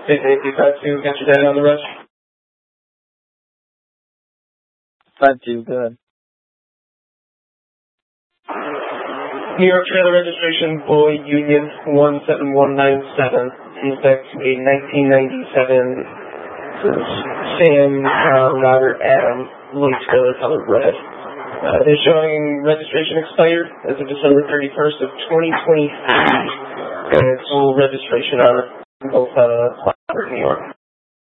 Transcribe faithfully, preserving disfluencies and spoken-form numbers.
Hey, Dave, you got to get your dad on the rush? five two, good. New York Trailer Registration, Boyd Union, one seven one nine seven. In effect, a nineteen ninety-seven Sam, uh, Robert, Adam, Lloyd trailer, color red. Uh, they're showing registration expired as of December thirty-first of twenty twenty-three. And it's full registration on it, both out of New York.